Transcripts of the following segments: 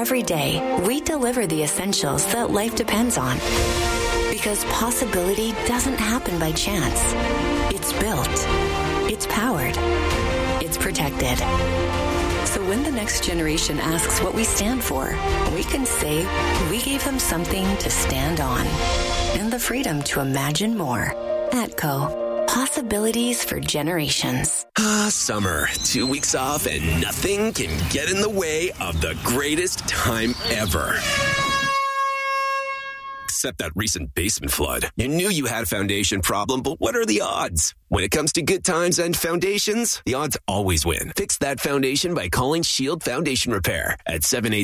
every day, we deliver the essentials that life depends on. Because possibility doesn't happen by chance. It's built. It's powered. It's protected. So when the next generation asks what we stand for, we can say we gave them something to stand on and the freedom to imagine more. ATCO. Possibilities for generations. Summer. 2 weeks off and nothing can get in the way of the greatest time ever. Except that recent basement flood. You knew you had a foundation problem, but what are the odds? When it comes to good times and foundations, the odds always win. Fix that foundation by calling Shield Foundation Repair at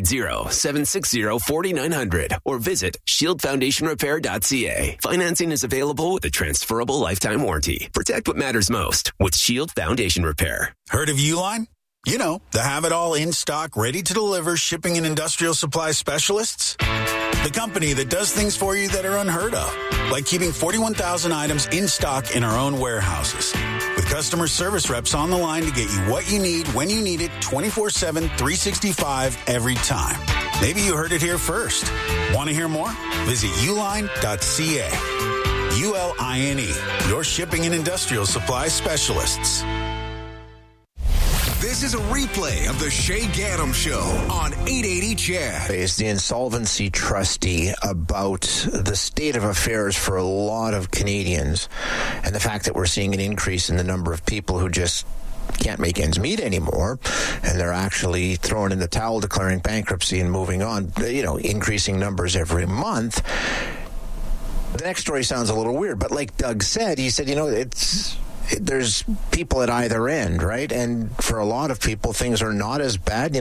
780-760-4900 or visit shieldfoundationrepair.ca. Financing is available with a transferable lifetime warranty. Protect what matters most with Shield Foundation Repair. Heard of Uline? You know, the have-it-all in stock, ready to deliver shipping and industrial supply specialists. The company that does things for you that are unheard of, like keeping 41,000 items in stock in our own warehouses. With customer service reps on the line to get you what you need, when you need it, 24/7, 365, every time. Maybe you heard it here first. Want to hear more? Visit uline.ca. ULINE, your shipping and industrial supply specialists. This is a replay of the Shay Gannam Show on 880 CHED. Is the insolvency trustee about the state of affairs for a lot of Canadians and the fact that we're seeing an increase in the number of people who just can't make ends meet anymore, and they're actually throwing in the towel, declaring bankruptcy and moving on, increasing numbers every month. The next story sounds a little weird, but like Doug said, he said, there's people at either end, right? And for a lot of people, things are not as bad.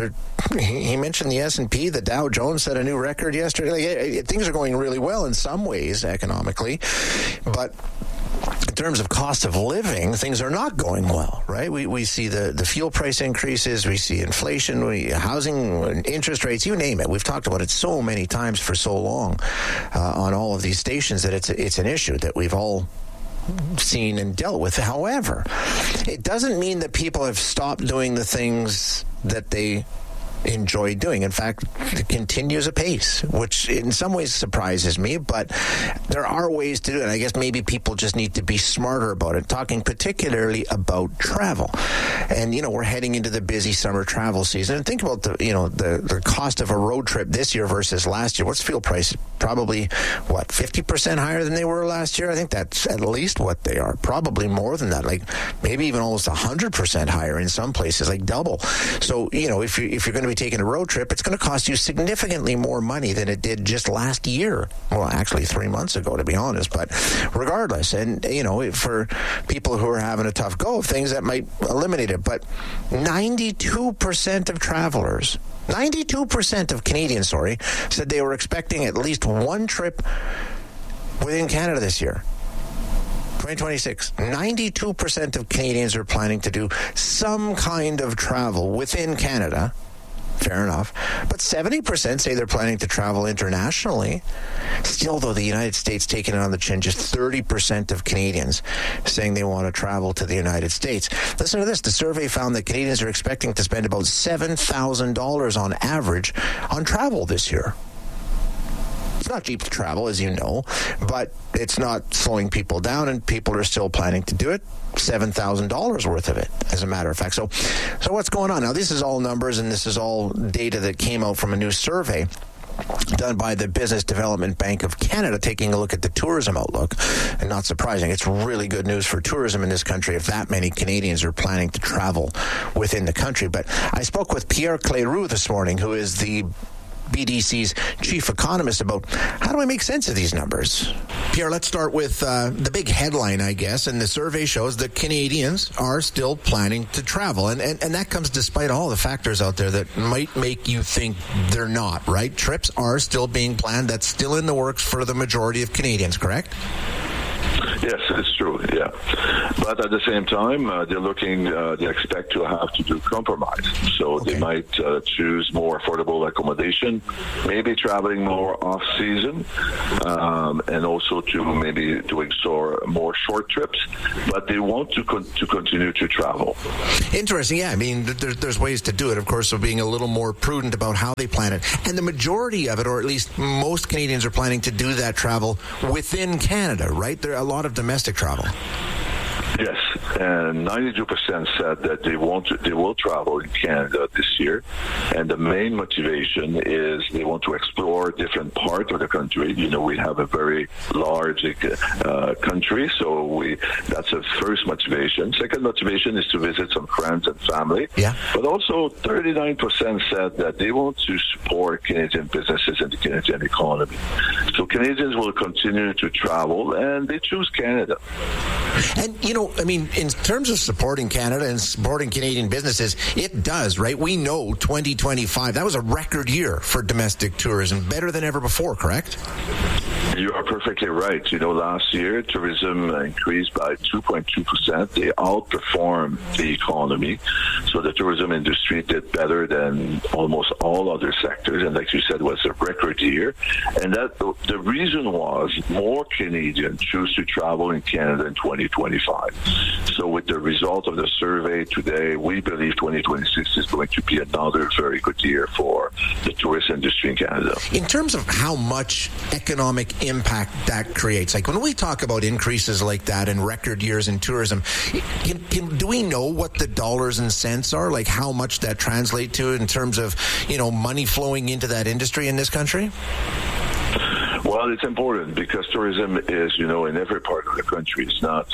He mentioned the S&P, the Dow Jones set a new record yesterday. Things are going really well in some ways economically, but in terms of cost of living, things are not going well, right? We see the fuel price increases, we see inflation, housing, interest rates, you name it. We've talked about it so many times for so long on all of these stations that it's an issue that we've all seen and dealt with. However, it doesn't mean that people have stopped doing the things that they enjoy doing. In fact, it continues apace, which in some ways surprises me, but there are ways to do it. I guess maybe people just need to be smarter about it, talking particularly about travel. And, we're heading into the busy summer travel season. And think about the cost of a road trip this year versus last year. What's fuel price? Probably, 50% higher than they were last year? I think that's at least what they are. Probably more than that, like maybe even almost 100% higher in some places, like double. So, if you're going to be taking a road trip, it's going to cost you significantly more money than it did just last year. Well, actually 3 months ago, to be honest. But regardless, and, for people who are having a tough go of things, that might eliminate it. But 92% of travelers, 92% of Canadians, said they were expecting at least one trip within Canada this year. 2026, 92% of Canadians are planning to do some kind of travel within Canada. Fair enough. But 70% say they're planning to travel internationally. Still, though, the United States taking it on the chin, just 30% of Canadians saying they want to travel to the United States. Listen to this. The survey found that Canadians are expecting to spend about $7,000 on average on travel this year. It's not cheap to travel, as you know, but it's not slowing people down, and people are still planning to do it. $7,000 worth of it, as a matter of fact. So what's going on? Now, this is all numbers, and this is all data that came out from a new survey done by the Business Development Bank of Canada, taking a look at the tourism outlook. And not surprising, it's really good news for tourism in this country if that many Canadians are planning to travel within the country. But I spoke with Pierre Cleroux this morning, who is the BDC's chief economist, about how do I make sense of these numbers. Pierre, let's start with the big headline, I guess, and the survey shows that Canadians are still planning to travel, and that comes despite all the factors out there that might make you think they're not, right? Trips are still being planned. That's still in the works for the majority of Canadians, correct? Yes, it's true. Yeah, but at the same time, they expect to have to do compromise. So they might choose more affordable accommodation, maybe traveling more off season, and also to explore more short trips. But they want to continue to travel. Interesting. Yeah, I mean, there's ways to do it, of course, of being a little more prudent about how they plan it. And the majority of it, or at least most Canadians, are planning to do that travel within Canada, right? There are a lot of domestic travel. Yes, and 92% said that they will travel in Canada this year, and the main motivation is they want to explore different parts of the country. You know, we have a very large country, so that's the first motivation. Second motivation is to visit some friends and family. Yeah. But also 39% said that they want to support Canadian businesses and the Canadian economy. So Canadians will continue to travel, and they choose Canada. And, you know, I mean, in terms of supporting Canada and supporting Canadian businesses, it does, right? We know 2025, that was a record year for domestic tourism, better than ever before, correct? You are perfectly right. You know, last year, tourism increased by 2.2%. They outperformed the economy. So the tourism industry did better than almost all other sectors. And like you said, was a record year. And that the reason was more Canadians choose to travel in Canada in 2025. So with the result of the survey today, we believe 2026 is going to be another very good year for the tourist industry in Canada. In terms of how much economic impact that creates, like when we talk about increases like that in record years in tourism, do we know what the dollars and cents are, like how much that translate to in terms of, you know, money flowing into that industry in this country? Well, it's important because tourism is, you know, in every part of the country. It's not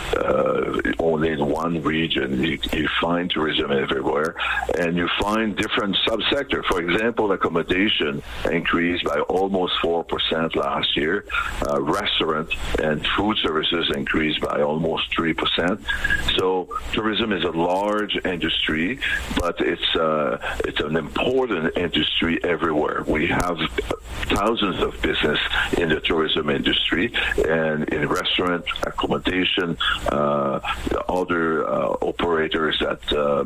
only in one region. You find tourism everywhere, and you find different subsectors. For example, accommodation increased by almost 4% last year. Restaurant and food services increased by almost 3%. So tourism is a large industry, but it's an important industry everywhere. We have thousands of business in the tourism industry and in restaurant, accommodation, other operators that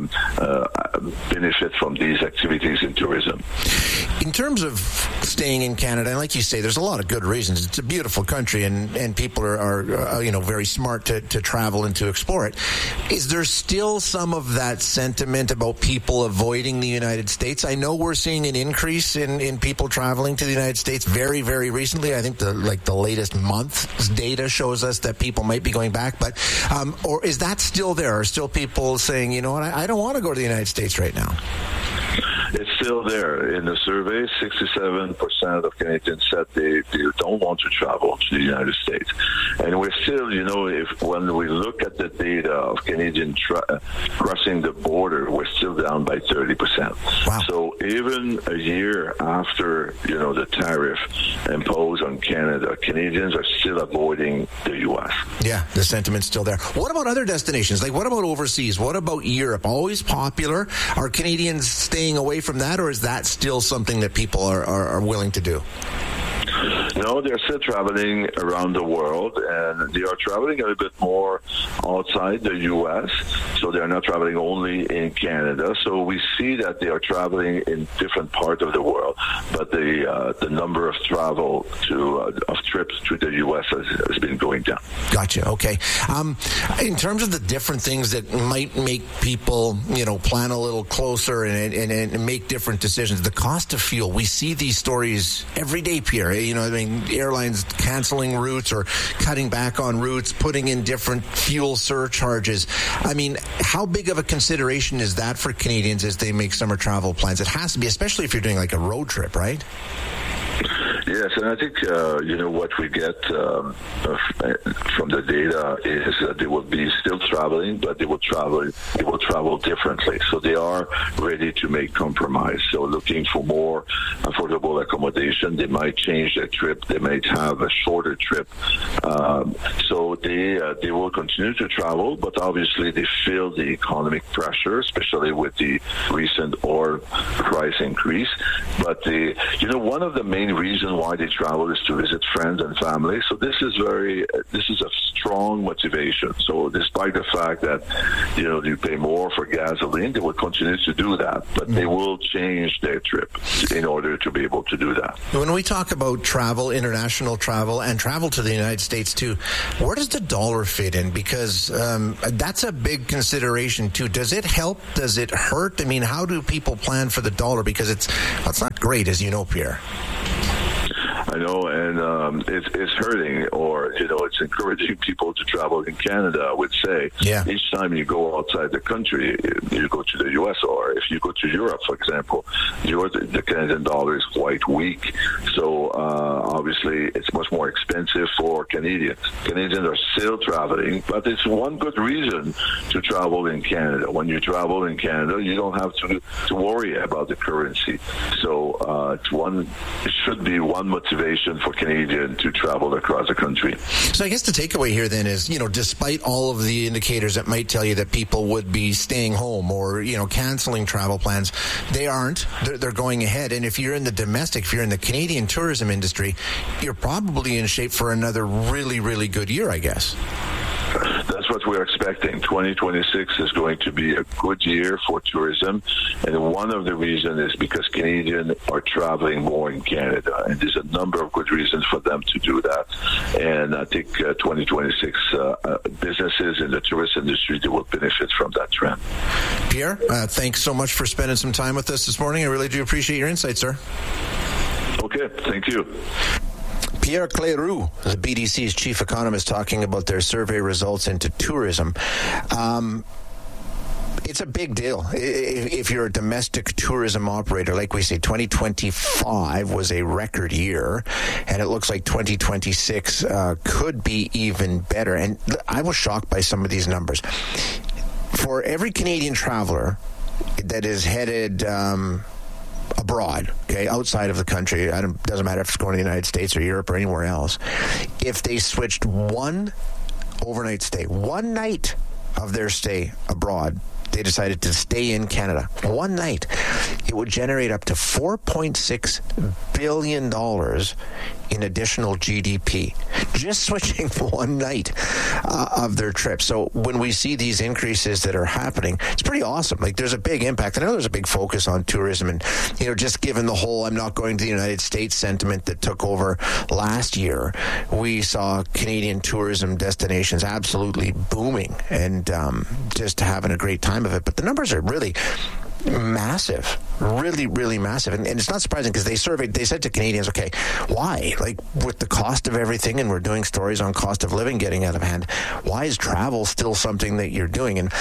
benefit from these activities in tourism. In terms of staying in Canada, and like you say, there's a lot of good reasons. It's a beautiful country, and people are you know, very smart to travel and to explore it. Is there still some of that sentiment about people avoiding the United States? I know we're seeing an increase in people traveling to the United States very, very recently. I think the latest month's data shows us that people might be going back, but or is that still there? Are still people saying, you know what, I don't want to go to the United States right now? It's still there. In the survey, 67% of Canadians said they don't want to travel to the United States. And we're still, you know, when we look at the data of Canadian crossing the border, we're still down by 30%. Wow. So even a year after, you know, the tariff imposed on Canada, Canadians are still avoiding the U.S. Yeah, the sentiment's still there. What about other destinations? Like, what about overseas? What about Europe? Always popular. Are Canadians staying away from that, or is that still something that people are willing to do? No, they're still traveling around the world, and they are traveling a little bit more outside the U.S., so they're not traveling only in Canada. So we see that they are traveling in different parts of the world, but the number of trips to the U.S. has been going down. Gotcha. Okay. In terms of the different things that might make people, you know, plan a little closer and make different decisions, the cost of fuel, we see these stories every day, Pierre. You know, I mean, airlines canceling routes or cutting back on routes, putting in different fuel surcharges. I mean, how big of a consideration is that for Canadians as they make summer travel plans? It has to be, especially if you're doing like a road trip, right? Yes, and I think, you know, what we get from the data is that they will be still traveling, but they will travel differently. So they are ready to make compromise. So looking for more affordable accommodation, they might change their trip. They might have a shorter trip. So they will continue to travel, but obviously they feel the economic pressure, especially with the recent oil price increase. But one of the main reasons why they travel is to visit friends and family. So this is a strong motivation. So despite the fact that you pay more for gasoline, they will continue to do that, but they will change their trip in order to be able to do that. When we talk about travel, international travel, and travel to the United States too, where does the dollar fit in? Because that's a big consideration too. Does it help? Does it hurt? I mean, how do people plan for the dollar? Because it's not great, as you know, Pierre. I know, and it's hurting, or it's encouraging people to travel in Canada. I would say, each time you go outside the country, you go to the U.S. or if you go to Europe, for example, the Canadian dollar is quite weak. So obviously, it's much more expensive for Canadians. Canadians are still traveling, but it's one good reason to travel in Canada. When you travel in Canada, you don't have to worry about the currency. So it should be one motivation for Canadians to travel across the country. So I guess the takeaway here then is, despite all of the indicators that might tell you that people would be staying home or, canceling travel plans, they aren't. They're going ahead. And if you're in the Canadian tourism industry, you're probably in shape for another really, really good year, I guess. That's what we're expecting. 2026 is going to be a good year for tourism, and one of the reasons is because Canadians are traveling more in Canada, and there's a number of good reasons for them to do that. And I think 2026 businesses in the tourist industry, they will benefit from that trend. Pierre, thanks so much for spending some time with us this morning. I really do appreciate your insight, sir. Okay, thank you. Pierre Cleroux, the BDC's chief economist, talking about their survey results into tourism. It's a big deal. If you're a domestic tourism operator, like we say, 2025 was a record year, and it looks like 2026 could be even better. And I was shocked by some of these numbers. For every Canadian traveler that is headed abroad, outside of the country, it doesn't matter if it's going to the United States or Europe or anywhere else, if they switched one overnight stay, one night of their stay abroad, they decided to stay in Canada, one night, it would generate up to $4.6 billion in additional GDP, just switching one night of their trip. So when we see these increases that are happening, it's pretty awesome. Like, there's a big impact. I know there's a big focus on tourism, and just given the whole "I'm not going to the United States" sentiment that took over last year, we saw Canadian tourism destinations absolutely booming and just having a great time of it. But the numbers are really massive, really, really massive. And it's not surprising, because they said to Canadians, okay, why? Like, with the cost of everything, and we're doing stories on cost of living getting out of hand, why is travel still something that you're doing? And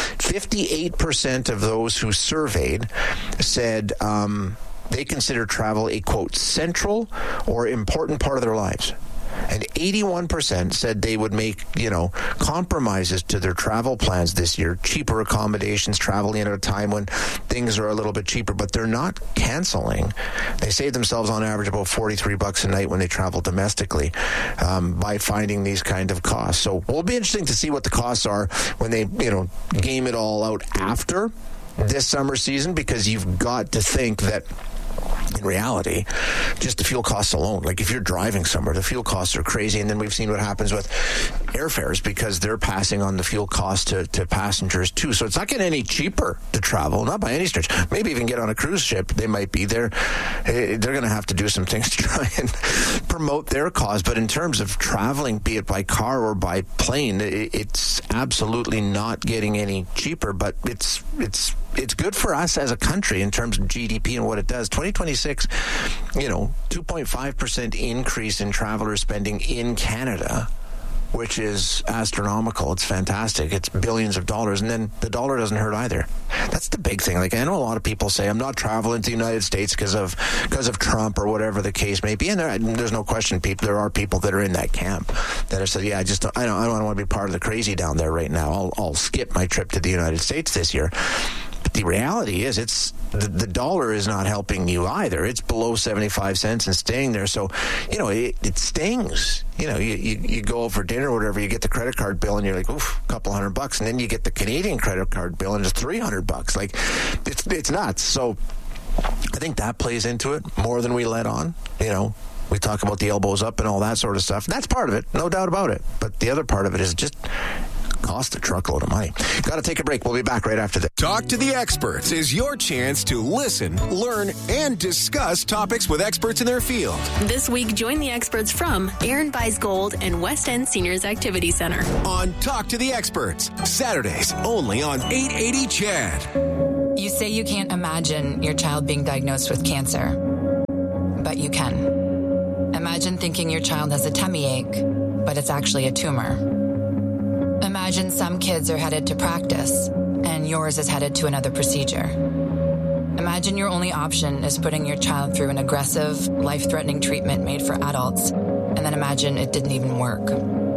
58% of those who surveyed said they consider travel a, quote, central or important part of their lives. And 81% said they would make, compromises to their travel plans this year, cheaper accommodations, traveling at a time when things are a little bit cheaper, but they're not canceling. They save themselves on average about $43 a night when they travel domestically by finding these kind of costs. So it'll be interesting to see what the costs are when they, game it all out after this summer season, because you've got to think that in reality, just the fuel costs alone, like if you're driving somewhere, the fuel costs are crazy. And then we've seen what happens with airfares, because they're passing on the fuel cost to passengers too. So it's not getting any cheaper to travel, not by any stretch. Maybe even get on a cruise ship, they might be there. They're going to have to do some things to try and promote their cause. But in terms of traveling, be it by car or by plane, it's absolutely not getting any cheaper. But it's good for us as a country in terms of GDP and what it does. 2026, 2.5% increase in traveler spending in Canada, which is astronomical. It's fantastic. It's billions of dollars. And then the dollar doesn't hurt either. That's the big thing. Like, I know a lot of people say, I'm not traveling to the United States because of Trump or whatever the case may be. And there's no question, there are people that are in that camp that have said, I don't want to be part of the crazy down there right now. I'll skip my trip to the United States this year. But the reality is, the dollar is not helping you either. It's below 75 cents and staying there. So, it stings. You go out for dinner or whatever, you get the credit card bill and you're like, oof, a couple $100. And then you get the Canadian credit card bill and it's $300. Like, it's nuts. So I think that plays into it more than we let on. We talk about the elbows up and all that sort of stuff. That's part of it, no doubt about it. But the other part of it is just cost a truckload of money. Got to take a break. We'll be back right after this. Talk to the Experts is your chance to listen, learn, and discuss topics with experts in their field. This week, join the experts from Aaron Buys Gold and West End Seniors Activity Center. On Talk to the Experts, Saturdays only on 880 CHAD. You say you can't imagine your child being diagnosed with cancer, but you can. Imagine thinking your child has a tummy ache, but it's actually a tumor. Imagine some kids are headed to practice, and yours is headed to another procedure. Imagine your only option is putting your child through an aggressive, life-threatening treatment made for adults, and then imagine it didn't even work.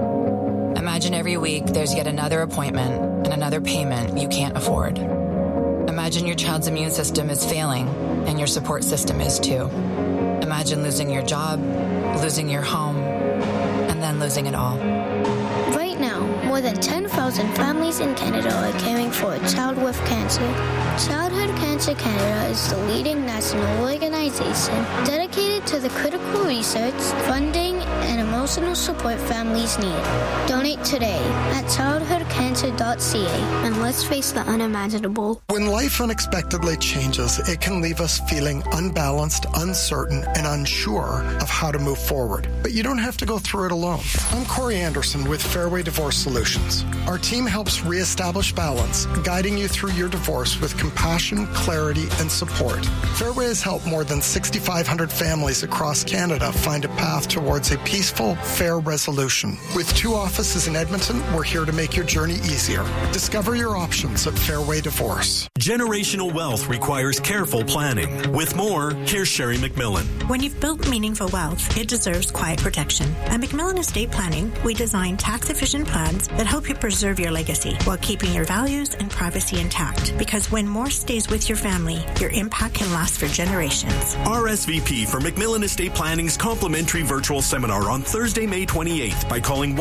Imagine every week there's yet another appointment and another payment you can't afford. Imagine your child's immune system is failing, and your support system is too. Imagine losing your job, losing your home, and then losing it all. Right now, more than 10,000 families in Canada are caring for a child with cancer. Childhood Cancer Canada is the leading national organization dedicated to the critical research, funding, and emotional support families need. Donate today at childhoodcancer.ca and let's face the unimaginable. When life unexpectedly changes, it can leave us feeling unbalanced, uncertain, and unsure of how to move forward. But you don't have to go through it alone. I'm Corey Anderson with Fairway Divorce Solutions. Our team helps reestablish balance, guiding you through your divorce with compassion, clarity, and support. Fairway has helped more than 6,500 families across Canada find a path towards a peaceful, fair resolution. With 2 offices in Edmonton, we're here to make your journey easier. Discover your options at Fairway Divorce. Generational wealth requires careful planning. With more, here's Sherry McMillan. When you've built meaningful wealth, it deserves quiet protection. At McMillan Estate Planning, we design tax-efficient plans that help you preserve your legacy while keeping your values and privacy intact. Because when more stays with your family, your impact can last for generations. RSVP for McMillan Estate Planning's complimentary virtual seminar on Thursday, May 28th by calling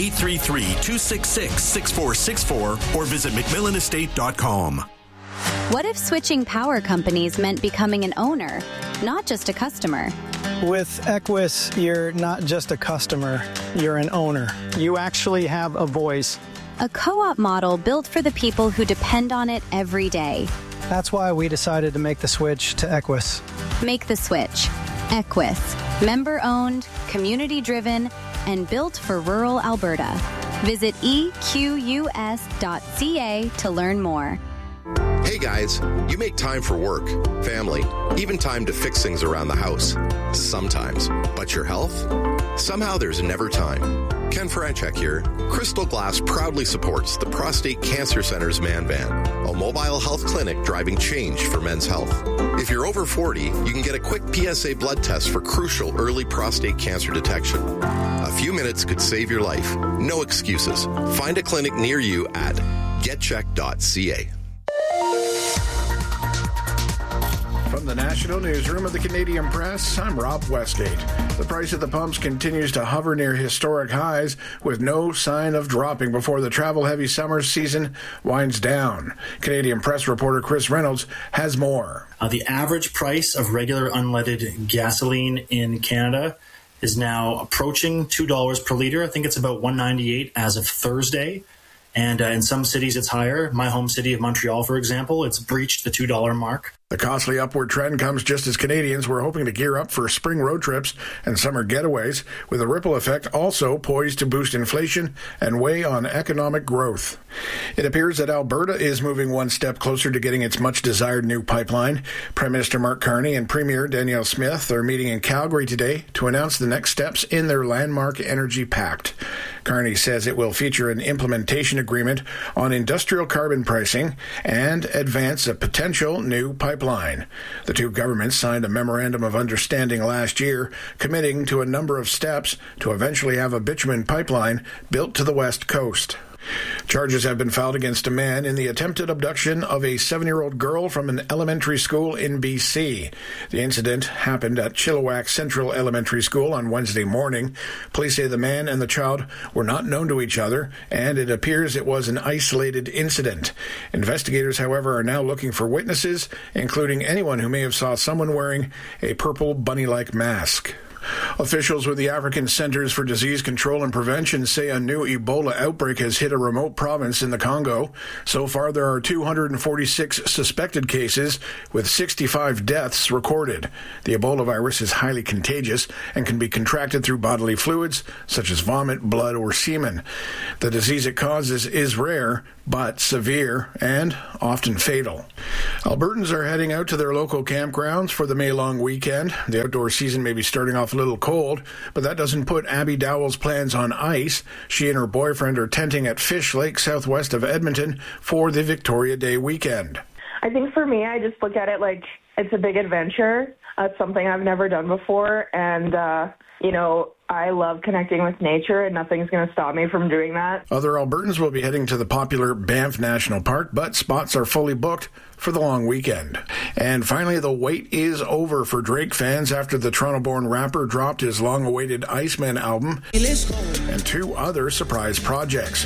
1-833-266-6464 or visit McMillanestate.com. What if switching power companies meant becoming an owner, not just a customer? With Equus, you're not just a customer, you're an owner. You actually have a voice. A co-op model built for the people who depend on it every day. That's why we decided to make the switch to Equus. Make the switch. Equus. Member-owned, community-driven, and built for rural Alberta. Visit equs.ca to learn more. Hey guys, you make time for work, family, even time to fix things around the house. Sometimes. But your health? Somehow there's never time. Ken Franchek here. Crystal Glass proudly supports the Prostate Cancer Center's Man Van, a mobile health clinic driving change for men's health. If you're over 40, you can get a quick PSA blood test for crucial early prostate cancer detection. A few minutes could save your life. No excuses. Find a clinic near you at getcheck.ca. From the National Newsroom of the Canadian Press, I'm Rob Westgate. The price at the pumps continues to hover near historic highs with no sign of dropping before the travel-heavy summer season winds down. Canadian Press reporter Chris Reynolds has more. The average price of regular unleaded gasoline in Canada is now approaching $2 per litre. I think it's about $1.98 as of Thursday. And in some cities, it's higher. My home city of Montreal, for example, it's breached the $2 mark. The costly upward trend comes just as Canadians were hoping to gear up for spring road trips and summer getaways, with a ripple effect also poised to boost inflation and weigh on economic growth. It appears that Alberta is moving one step closer to getting its much-desired new pipeline. Prime Minister Mark Carney and Premier Danielle Smith are meeting in Calgary today to announce the next steps in their landmark Energy Pact. Carney says it will feature an implementation agreement on industrial carbon pricing and advance a potential new pipeline. The two governments signed a memorandum of understanding last year, committing to a number of steps to eventually have a bitumen pipeline built to the west coast. Charges have been filed against a man in the attempted abduction of a 7-year-old girl from an elementary school in BC. The incident happened at Chilliwack Central Elementary School on Wednesday morning. Police say the man and the child were not known to each other, and it appears it was an isolated incident. Investigators, however, are now looking for witnesses, including anyone who may have saw someone wearing a purple bunny-like mask. Officials with the African Centers for Disease Control and Prevention say a new Ebola outbreak has hit a remote province in the Congo. So far, there are 246 suspected cases, with 65 deaths recorded. The Ebola virus is highly contagious and can be contracted through bodily fluids, such as vomit, blood, or semen. The disease it causes is rare, but severe and often fatal. Albertans are heading out to their local campgrounds for the May-long weekend. The outdoor season may be starting off a little cold, but that doesn't put Abby Dowell's plans on ice. She and her boyfriend are tenting at Fish Lake, southwest of Edmonton, for the Victoria Day weekend. I think for me, I just look at it like it's a big adventure. It's something I've never done before, and, I love connecting with nature, and nothing's going to stop me from doing that. Other Albertans will be heading to the popular Banff National Park, but spots are fully booked for the long weekend. And finally, the wait is over for Drake fans after the Toronto-born rapper dropped his long-awaited Iceman album and 2 other surprise projects.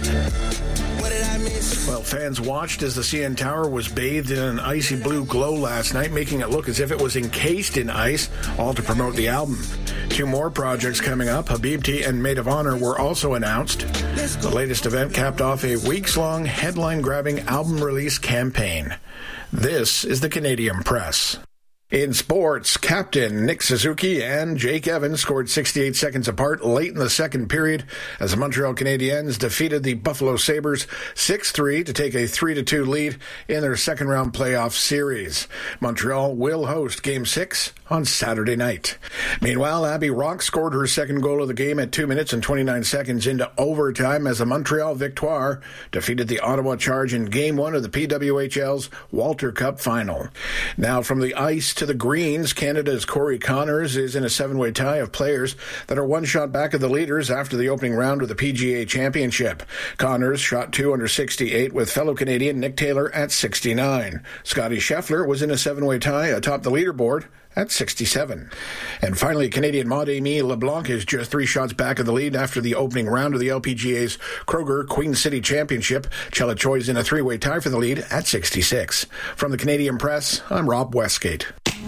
Well, fans watched as the CN Tower was bathed in an icy blue glow last night, making it look as if it was encased in ice, all to promote the album. 2 more projects coming up, Habibti and Maid of Honor, were also announced. The latest event capped off a weeks-long headline-grabbing album release campaign. This is the Canadian Press. In sports, captain Nick Suzuki and Jake Evans scored 68 seconds apart late in the second period as the Montreal Canadiens defeated the Buffalo Sabres 6-3 to take a 3-2 lead in their second-round playoff series. Montreal will host Game 6 on Saturday night. Meanwhile, Abby Rock scored her second goal of the game at 2 minutes and 29 seconds into overtime as the Montreal Victoire defeated the Ottawa Charge in Game 1 of the PWHL's Walter Cup final. Now from the ice to the greens, Canada's Corey Connors is in a 7-way tie of players that are 1 shot back of the leaders after the opening round of the PGA Championship. Connors shot 2 under 68 with fellow Canadian Nick Taylor at 69. Scotty Scheffler was in a 7-way tie atop the leaderboard at 67. And finally, Canadian Maud-Aimee LeBlanc is just 3 shots back of the lead after the opening round of the LPGA's Kroger Queen City Championship. Chella Choi is in a 3-way tie for the lead at 66. From the Canadian Press, I'm Rob Westgate.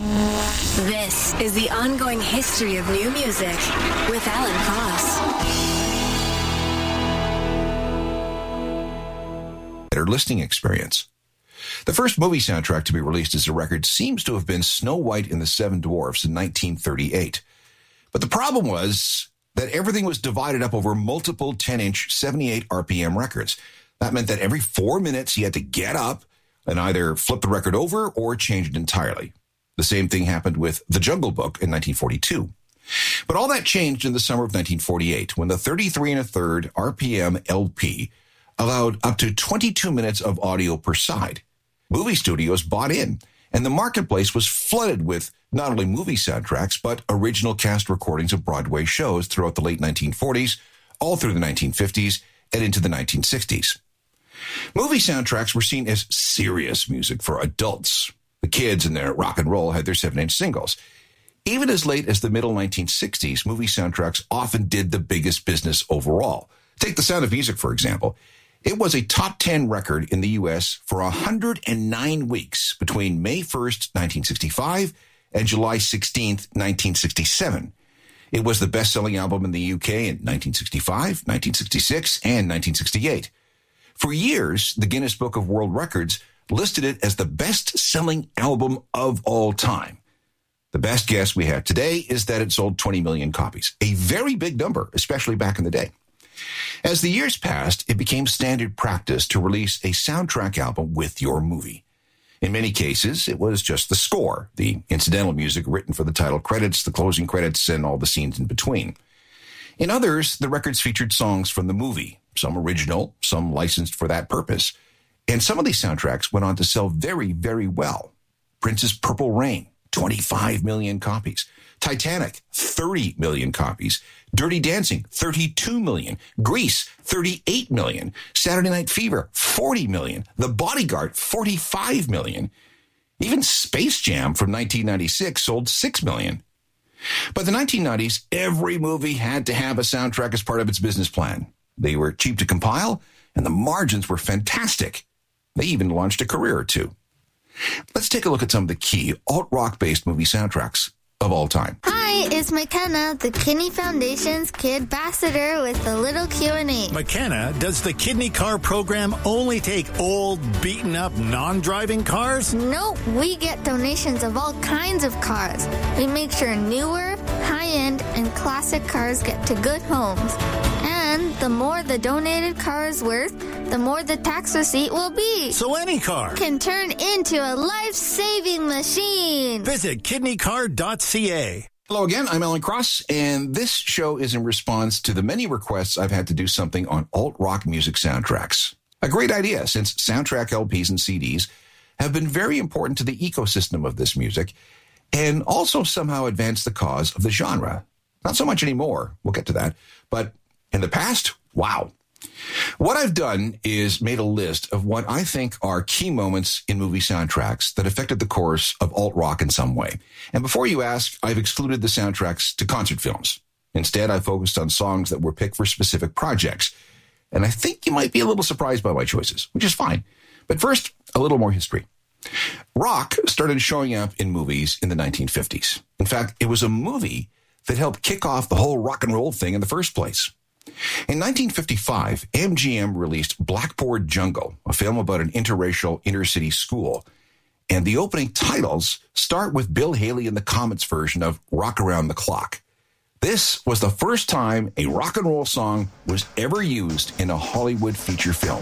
This is the ongoing history of new music with Alan Cross. Better listening experience. The first movie soundtrack to be released as a record seems to have been Snow White and the Seven Dwarfs in 1938. But the problem was that everything was divided up over multiple 10-inch 78 RPM records. That meant that every 4 minutes you had to get up and either flip the record over or change it entirely. The same thing happened with The Jungle Book in 1942. But all that changed in the summer of 1948 when the 33 1/3 RPM LP allowed up to 22 minutes of audio per side. Movie studios bought in, and the marketplace was flooded with not only movie soundtracks, but original cast recordings of Broadway shows throughout the late 1940s, all through the 1950s, and into the 1960s. Movie soundtracks were seen as serious music for adults. The kids and their rock and roll had their 7-inch singles. Even as late as the middle 1960s, movie soundtracks often did the biggest business overall. Take The Sound of Music, for example. It was a top 10 record in the U.S. for 109 weeks between May 1st, 1965 and July 16th, 1967. It was the best-selling album in the UK in 1965, 1966, and 1968. For years, the Guinness Book of World Records listed it as the best-selling album of all time. The best guess we have today is that it sold 20 million copies, a very big number, especially back in the day. As the years passed, it became standard practice to release a soundtrack album with your movie. In many cases, it was just the score, the incidental music written for the title credits, the closing credits, and all the scenes in between. In others, the records featured songs from the movie, some original, some licensed for that purpose. And some of these soundtracks went on to sell very, very well. Prince's Purple Rain, 25 million copies. Titanic, 30 million copies. Dirty Dancing, 32 million. Grease, 38 million. Saturday Night Fever, 40 million. The Bodyguard, 45 million. Even Space Jam from 1996 sold 6 million. By the 1990s, every movie had to have a soundtrack as part of its business plan. They were cheap to compile, and the margins were fantastic. They even launched a career or two. Let's take a look at some of the key alt-rock-based movie soundtracks of all time. Hi, it's McKenna, the Kidney Foundation's Kid Ambassador with a little Q&A. McKenna, does the Kidney Car program only take old, beaten-up, non-driving cars? Nope, we get donations of all kinds of cars. We make sure newer, high-end, and classic cars get to good homes. And the more the donated car is worth, the more the tax receipt will be. So any car can turn into a life-saving machine. Visit kidneycar.ca. Hello again, I'm Alan Cross, and this show is in response to the many requests I've had to do something on alt-rock music soundtracks. A great idea, since soundtrack LPs and CDs have been very important to the ecosystem of this music and also somehow advanced the cause of the genre. Not so much anymore, we'll get to that, but in the past, wow. What I've done is made a list of what I think are key moments in movie soundtracks that affected the course of alt-rock in some way. And before you ask, I've excluded the soundtracks to concert films. Instead, I focused on songs that were picked for specific projects. And I think you might be a little surprised by my choices, which is fine. But first, a little more history. Rock started showing up in movies in the 1950s. In fact, it was a movie that helped kick off the whole rock and roll thing in the first place. In 1955, MGM released Blackboard Jungle, a film about an interracial inner-city school. And the opening titles start with Bill Haley and the Comets version of Rock Around the Clock. This was the first time a rock and roll song was ever used in a Hollywood feature film.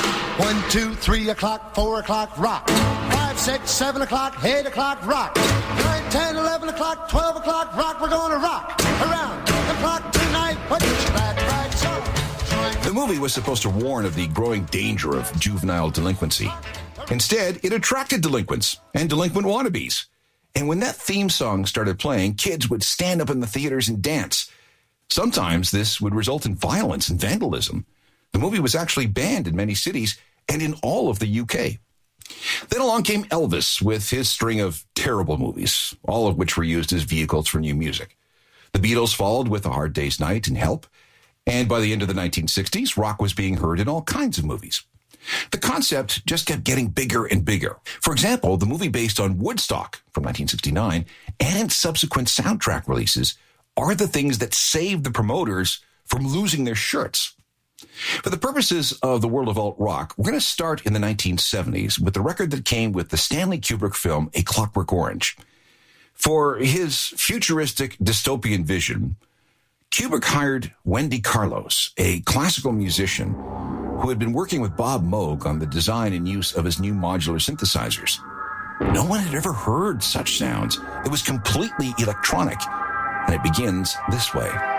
1, 2, 3 o'clock, 4 o'clock, rock. 5, 6, 7 o'clock, 8 o'clock, rock. 9, 10, 11 o'clock, 12 o'clock, rock. We're going to rock around the clock tonight. Put your glad rags on. The movie was supposed to warn of the growing danger of juvenile delinquency. Instead, it attracted delinquents and delinquent wannabes. And when that theme song started playing, kids would stand up in the theaters and dance. Sometimes this would result in violence and vandalism. The movie was actually banned in many cities and in all of the UK. Then along came Elvis with his string of terrible movies, all of which were used as vehicles for new music. The Beatles followed with A Hard Day's Night and Help. And by the end of the 1960s, rock was being heard in all kinds of movies. The concept just kept getting bigger and bigger. For example, the movie based on Woodstock from 1969 and its subsequent soundtrack releases are the things that saved the promoters from losing their shirts. For the purposes of the world of alt-rock, we're going to start in the 1970s with the record that came with the Stanley Kubrick film A Clockwork Orange. For his futuristic dystopian vision, Kubrick hired Wendy Carlos, a classical musician who had been working with Bob Moog on the design and use of his new modular synthesizers. No one had ever heard such sounds. It was completely electronic, and it begins this way.